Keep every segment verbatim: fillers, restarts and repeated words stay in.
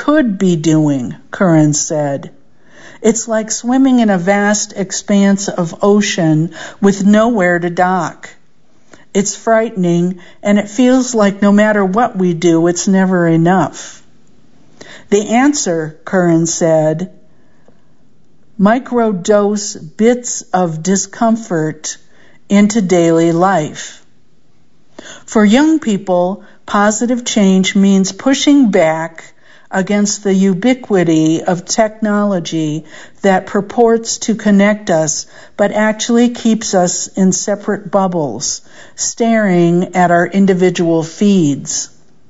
could be doing, Curran said. It's like swimming in a vast expanse of ocean with nowhere to dock. It's frightening, and it feels like no matter what we do, it's never enough. The answer, Curran said, microdose bits of discomfort into daily life. For young people, positive change means pushing back against the ubiquity of technology that purports to connect us, but actually keeps us in separate bubbles, staring at our individual feeds.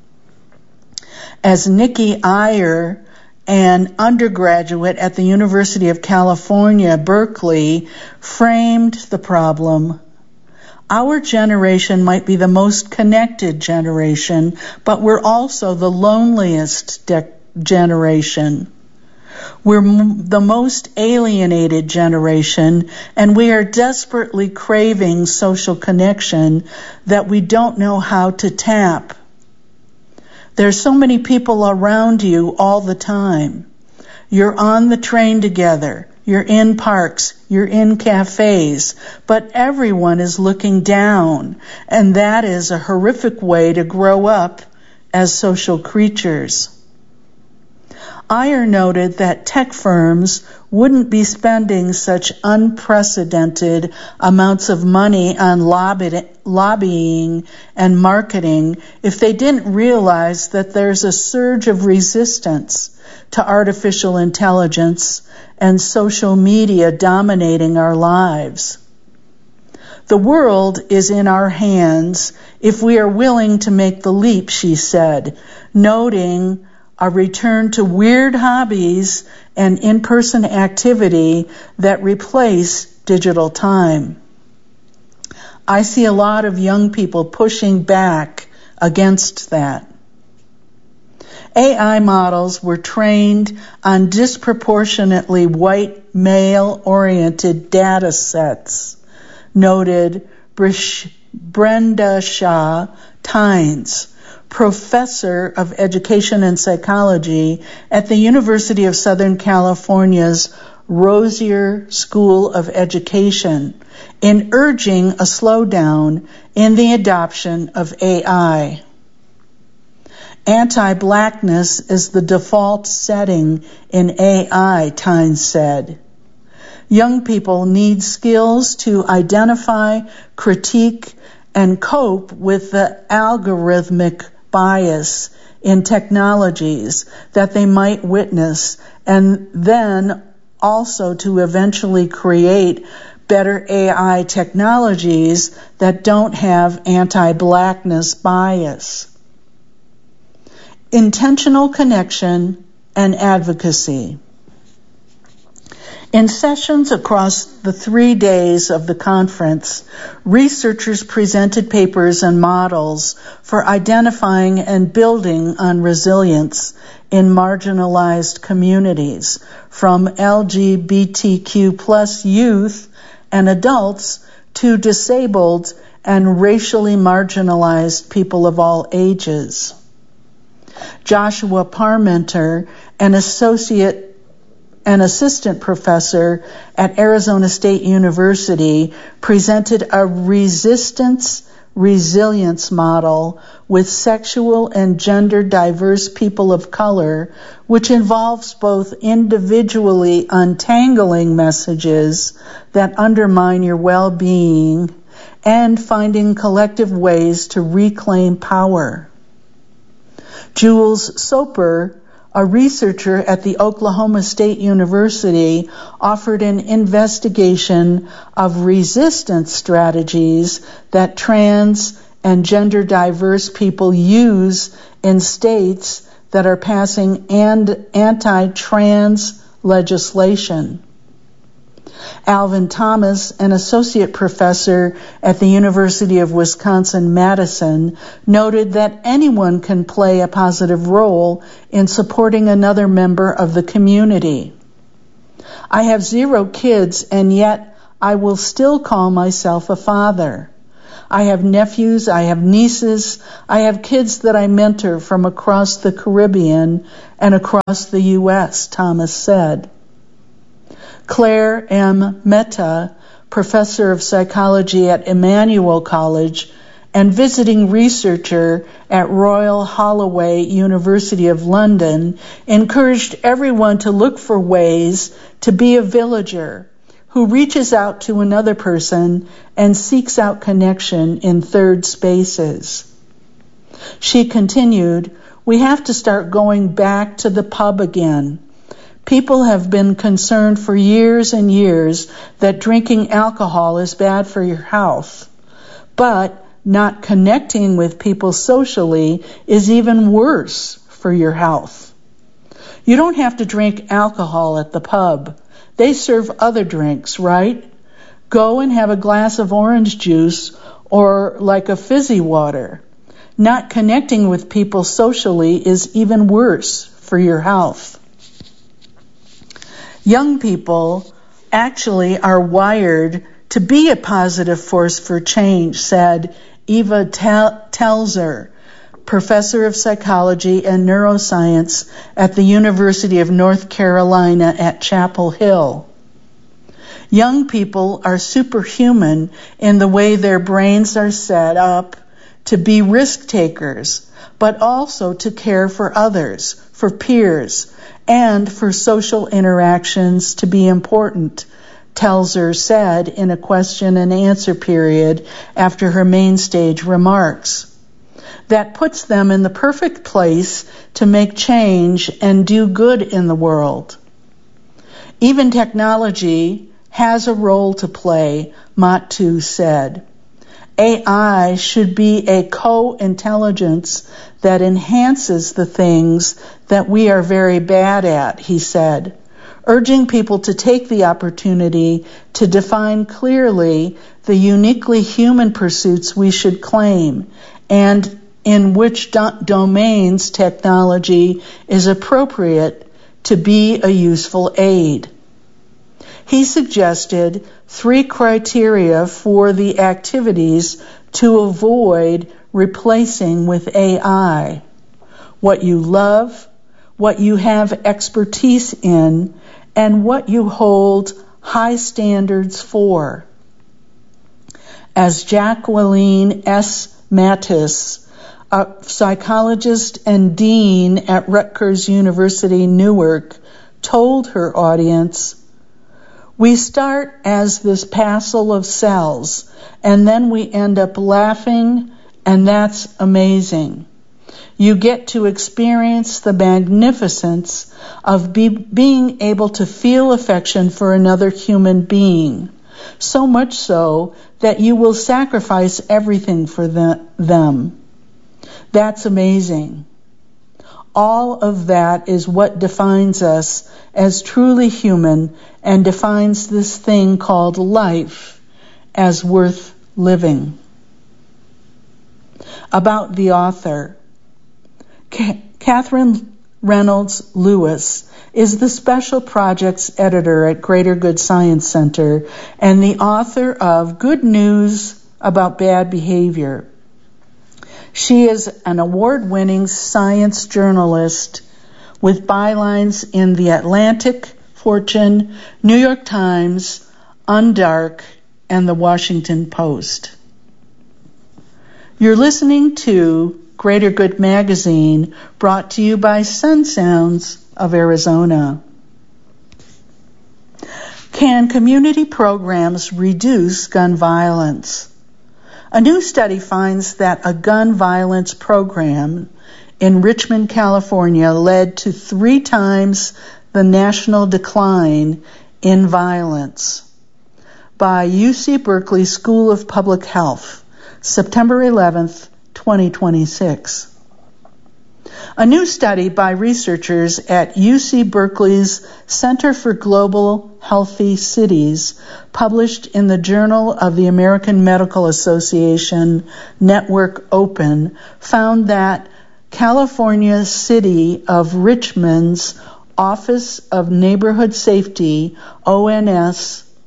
As Nikki Iyer, an undergraduate at the University of California, Berkeley, framed the problem, our generation might be the most connected generation, but we're also the loneliest de- generation. We're m- the most alienated generation, and we are desperately craving social connection that we don't know how to tap. There's so many people around you all the time. You're on the train together. You're in parks, you're in cafes, but everyone is looking down, and that is a horrific way to grow up as social creatures. Iyer noted that tech firms wouldn't be spending such unprecedented amounts of money on lobby- lobbying and marketing if they didn't realize that there's a surge of resistance to artificial intelligence and social media dominating our lives. The world is in our hands if we are willing to make the leap, she said, noting a return to weird hobbies and in-person activity that replace digital time. I see a lot of young people pushing back against that. A I models were trained on disproportionately white male-oriented data sets, noted Brenda Shaw Tynes, professor of education and psychology at the University of Southern California's Rosier School of Education, in urging a slowdown in the adoption of A I. Anti-blackness is the default setting in A I, Tynes said. Young people need skills to identify, critique, and cope with the algorithmic bias in technologies that they might witness, and then also to eventually create better A I technologies that don't have anti-blackness bias. Intentional connection and advocacy. In sessions across the three days of the conference, researchers presented papers and models for identifying and building on resilience in marginalized communities, from L G B T Q plus youth and adults to disabled and racially marginalized people of all ages. Joshua Parmenter, an associate An assistant professor at Arizona State University, presented a resistance resilience model with sexual and gender diverse people of color, which involves both individually untangling messages that undermine your well-being and finding collective ways to reclaim power. Jules Soper, a researcher at the Oklahoma State University, offered an investigation of resistance strategies that trans and gender diverse people use in states that are passing and anti-trans legislation. Alvin Thomas, an associate professor at the University of Wisconsin-Madison, noted that anyone can play a positive role in supporting another member of the community. I have zero kids, and yet I will still call myself a father. I have nephews, I have nieces, I have kids that I mentor from across the Caribbean and across the U S, Thomas said. Claire M. Mehta, professor of psychology at Emmanuel College and visiting researcher at Royal Holloway, University of London, encouraged everyone to look for ways to be a villager who reaches out to another person and seeks out connection in third spaces. She continued, "We have to start going back to the pub again. People have been concerned for years and years that drinking alcohol is bad for your health, but not connecting with people socially is even worse for your health. You don't have to drink alcohol at the pub. They serve other drinks, right? Go and have a glass of orange juice or like a fizzy water. Not connecting with people socially is even worse for your health." Young people actually are wired to be a positive force for change, said Eva Telzer, professor of psychology and neuroscience at the University of North Carolina at Chapel Hill. Young people are superhuman in the way their brains are set up to be risk takers, but also to care for others, for peers, and for social interactions to be important, Telzer said in a question and answer period after her main stage remarks. That puts them in the perfect place to make change and do good in the world. Even technology has a role to play, Matu said. A I should be a co-intelligence that enhances the things that we are very bad at, he said, urging people to take the opportunity to define clearly the uniquely human pursuits we should claim and in which do- domains technology is appropriate to be a useful aid. He suggested three criteria for the activities to avoid replacing with A I: what you love, what you have expertise in, and what you hold high standards for. As Jacqueline S. Mattis, a psychologist and dean at Rutgers University Newark, told her audience, "We start as this passel of cells, and then we end up laughing, and that's amazing. You get to experience the magnificence of be, being able to feel affection for another human being, so much so that you will sacrifice everything for the, them. That's amazing. All of that is what defines us as truly human and defines this thing called life as worth living." About the author. Catherine Reynolds Lewis is the Special Projects Editor at Greater Good Science Center and the author of Good News About Bad Behavior. She is an award-winning science journalist with bylines in The Atlantic, Fortune, New York Times, Undark, and The Washington Post. You're listening to Greater Good Magazine, brought to you by Sun Sounds of Arizona. Can community programs reduce gun violence? A new study finds that a gun violence program in Richmond, California, led to three times the national decline in violence. By U C Berkeley School of Public Health, September eleventh, twenty twenty-six. A new study by researchers at U C Berkeley's Center for Global Healthy Cities, published in the Journal of the American Medical Association Network Open, found that California's City of Richmond's Office of Neighborhood Safety, O N S,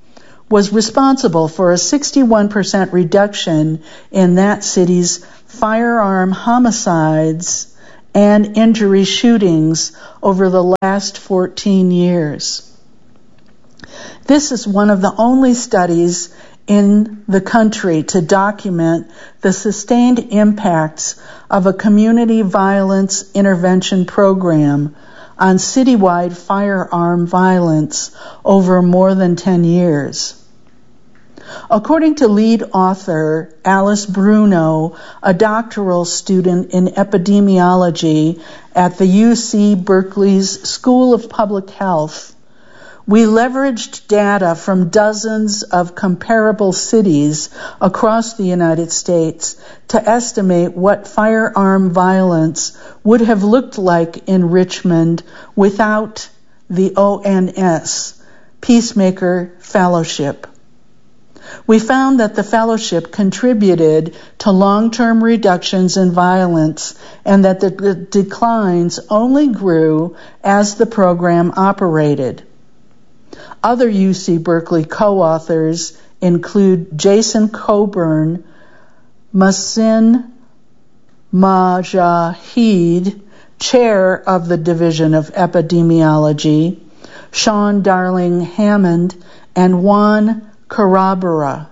was responsible for a sixty-one percent reduction in that city's firearm homicides and injury shootings over the last fourteen years. This is one of the only studies in the country to document the sustained impacts of a community violence intervention program on citywide firearm violence over more than ten years. According to lead author Alice Bruno, a doctoral student in epidemiology at the U C Berkeley's School of Public Health, we leveraged data from dozens of comparable cities across the United States to estimate what firearm violence would have looked like in Richmond without the O N S, Peacemaker Fellowship. We found that the fellowship contributed to long-term reductions in violence and that the declines only grew as the program operated. Other U C Berkeley co-authors include Jason Coburn, Masin Majahid, chair of the Division of Epidemiology, Sean Darling Hammond, and Juan Corrobora.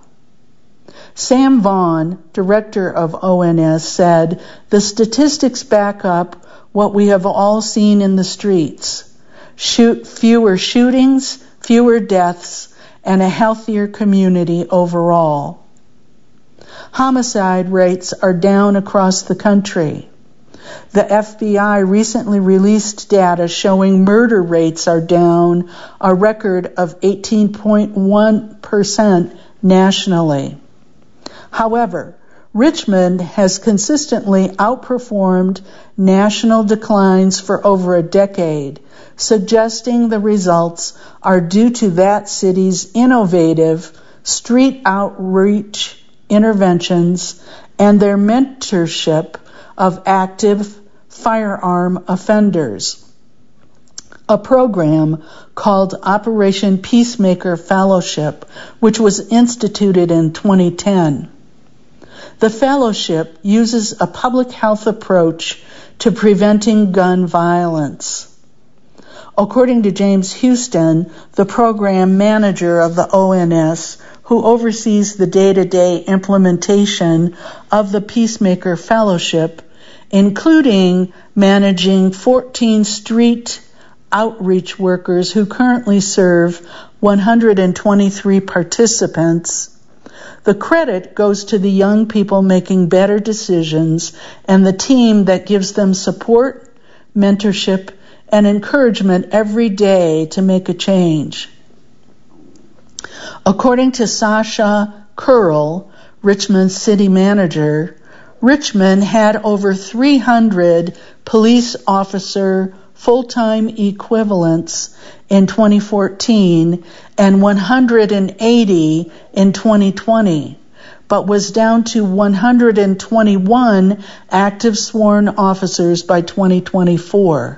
Sam Vaughn, director of O N S, said, "The statistics back up what we have all seen in the streets. Shoot, fewer shootings, fewer deaths, and a healthier community overall. Homicide rates are down across the country. The F B I recently released data showing murder rates are down a record of eighteen point one percent nationally. However, Richmond has consistently outperformed national declines for over a decade, suggesting the results are due to that city's innovative street outreach interventions and their mentorship of active firearm offenders. A program called Operation Peacemaker Fellowship, which was instituted in twenty ten. The fellowship uses a public health approach to preventing gun violence. According to James Houston, the program manager of the O N S, who oversees the day-to-day implementation of the Peacemaker Fellowship, including managing fourteen street outreach workers who currently serve one hundred twenty-three participants, the credit goes to the young people making better decisions and the team that gives them support, mentorship, and encouragement every day to make a change. According to Sasha Curl, Richmond's city manager, Richmond had over three hundred police officer full-time equivalents in twenty fourteen and one hundred eighty in twenty twenty, but was down to one hundred twenty-one active sworn officers by twenty twenty-four.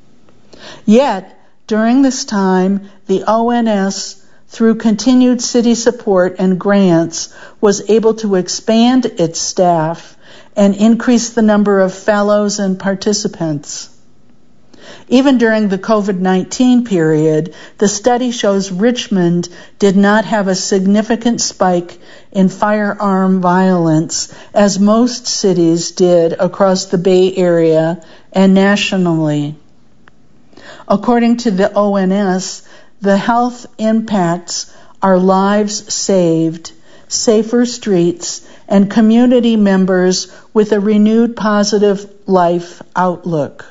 Yet, during this time, the O N S, through continued city support and grants, was able to expand its staff and increase the number of fellows and participants. Even during the COVID nineteen period, the study shows Richmond did not have a significant spike in firearm violence as most cities did across the Bay Area and nationally. According to the O N S, the health impacts are lives saved, safer streets, and community members with a renewed positive life outlook.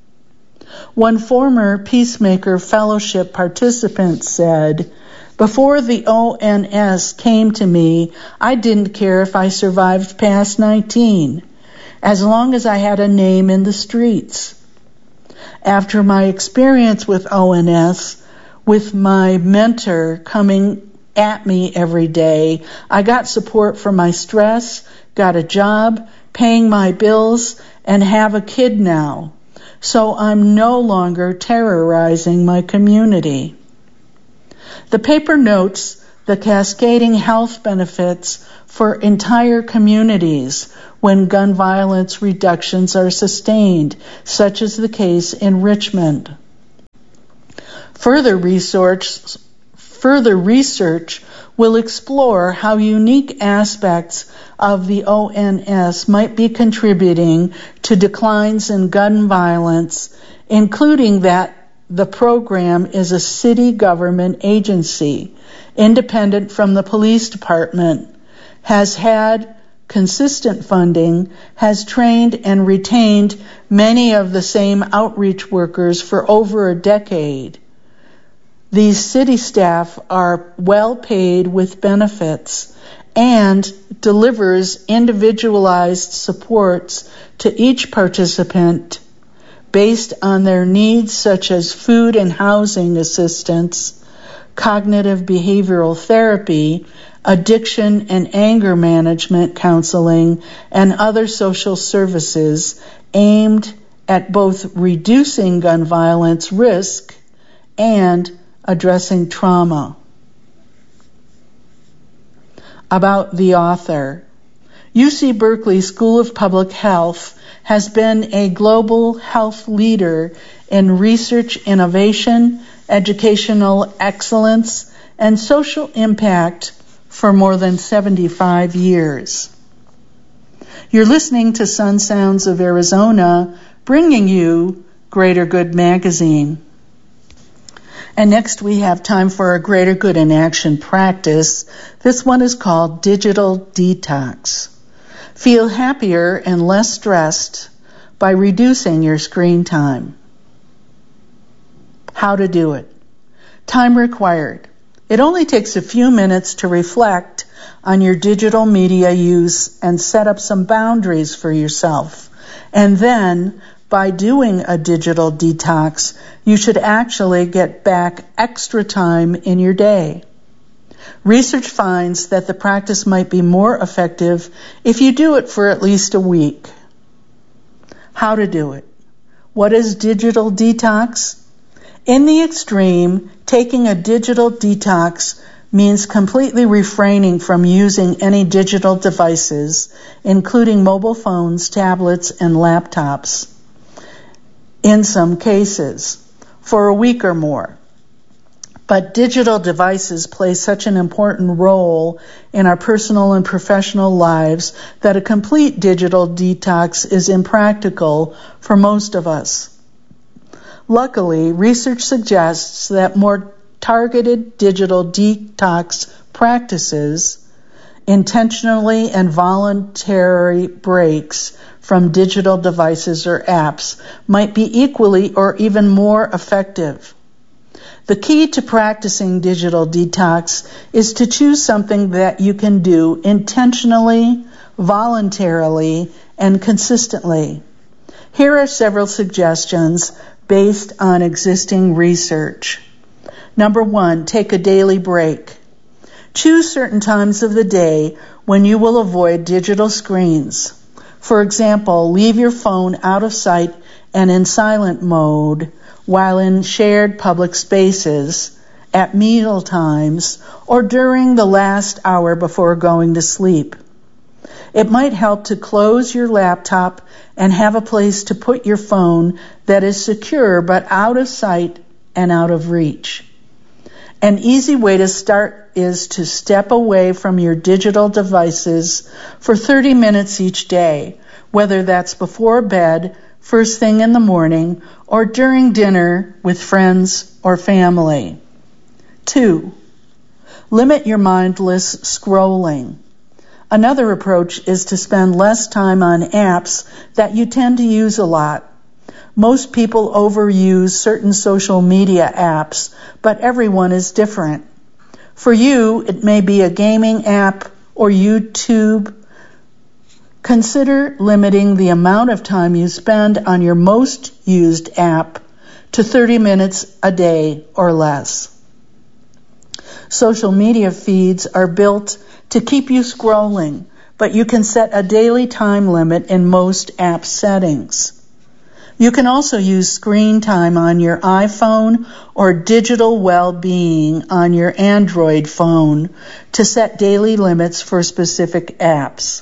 One former Peacemaker Fellowship participant said, "Before the O N S came to me, I didn't care if I survived past nineteen, as long as I had a name in the streets. After my experience with O N S, with my mentor coming at me every day, I got support for my stress, got a job, paying my bills, and have a kid now. So I'm no longer terrorizing my community." The paper notes the cascading health benefits for entire communities when gun violence reductions are sustained, such as the case in Richmond. Further research, further research will explore how unique aspects of the O N S might be contributing to declines in gun violence, including that the program is a city government agency, independent from the police department, has had consistent funding, has trained and retained many of the same outreach workers for over a decade. These city staff are well paid with benefits and delivers individualized supports to each participant based on their needs, such as food and housing assistance, cognitive behavioral therapy, addiction and anger management counseling, and other social services aimed at both reducing gun violence risk and addressing trauma. About the author. U C Berkeley School of Public Health has been a global health leader in research innovation, educational excellence, and social impact for more than seventy-five years. You're listening to Sun Sounds of Arizona, bringing you Greater Good Magazine. And next we have time for a Greater Good in Action practice. This one is called Digital Detox. Feel happier and less stressed by reducing your screen time. How to do it. Time required. It only takes a few minutes to reflect on your digital media use and set up some boundaries for yourself. And then, by doing a digital detox, you should actually get back extra time in your day. Research finds that the practice might be more effective if you do it for at least a week. How to do it. What is digital detox? In the extreme, taking a digital detox means completely refraining from using any digital devices, including mobile phones, tablets, and laptops, in some cases, for a week or more. But digital devices play such an important role in our personal and professional lives that a complete digital detox is impractical for most of us. Luckily, research suggests that more targeted digital detox practices, intentionally and voluntary breaks from digital devices or apps, might be equally or even more effective. The key to practicing digital detox is to choose something that you can do intentionally, voluntarily, and consistently. Here are several suggestions based on existing research. Number one, take a daily break. Choose certain times of the day when you will avoid digital screens. For example, leave your phone out of sight and in silent mode while in shared public spaces, at meal times, or during the last hour before going to sleep. It might help to close your laptop and have a place to put your phone that is secure but out of sight and out of reach. An easy way to start is to step away from your digital devices for thirty minutes each day, whether that's before bed, first thing in the morning, or during dinner with friends or family. Two, limit your mindless scrolling. Another approach is to spend less time on apps that you tend to use a lot. Most people overuse certain social media apps, but everyone is different. For you, it may be a gaming app or YouTube. Consider limiting the amount of time you spend on your most used app to thirty minutes a day or less. Social media feeds are built to keep you scrolling, but you can set a daily time limit in most app settings. You can also use screen time on your iPhone or digital well-being on your Android phone to set daily limits for specific apps.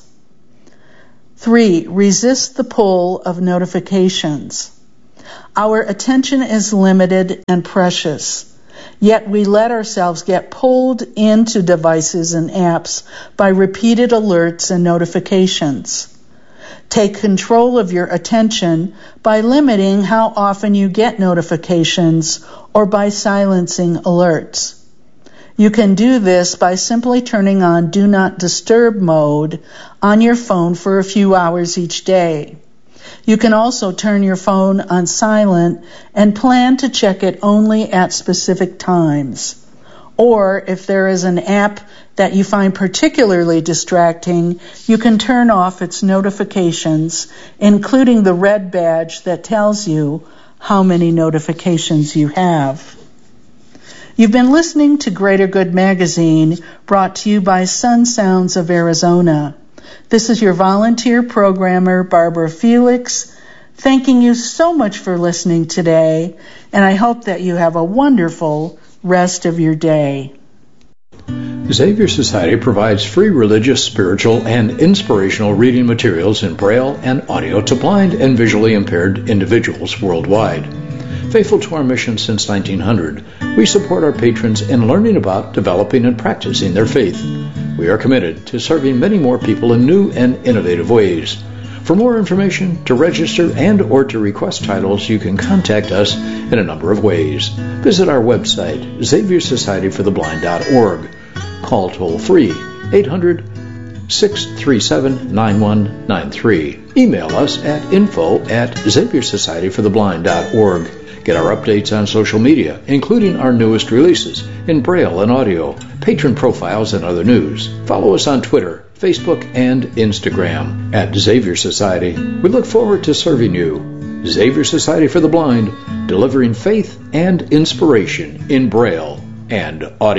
Three, resist the pull of notifications. Our attention is limited and precious, yet we let ourselves get pulled into devices and apps by repeated alerts and notifications. Take control of your attention by limiting how often you get notifications or by silencing alerts. You can do this by simply turning on Do Not Disturb mode on your phone for a few hours each day. You can also turn your phone on silent and plan to check it only at specific times. Or if there is an app that you find particularly distracting, you can turn off its notifications, including the red badge that tells you how many notifications you have. You've been listening to Greater Good Magazine, brought to you by Sun Sounds of Arizona. This is your volunteer programmer, Barbara Felix, thanking you so much for listening today, and I hope that you have a wonderful rest of your day. Xavier Society provides free religious, spiritual, and inspirational reading materials in Braille and audio to blind and visually impaired individuals worldwide. Faithful to our mission since nineteen hundred, we support our patrons in learning about, developing, and practicing their faith. We are committed to serving many more people in new and innovative ways. For more information, to register, and or to request titles, you can contact us in a number of ways. Visit our website, xavier society for the blind dot org. Call toll-free eight hundred, six three seven, nine one nine three. Email us at info at xavier society for the blind dot org. Get our updates on social media, including our newest releases in Braille and audio, patron profiles, and other news. Follow us on Twitter, Facebook, and Instagram at Xavier Society. We look forward to serving you. Xavier Society for the Blind, delivering faith and inspiration in Braille and audio.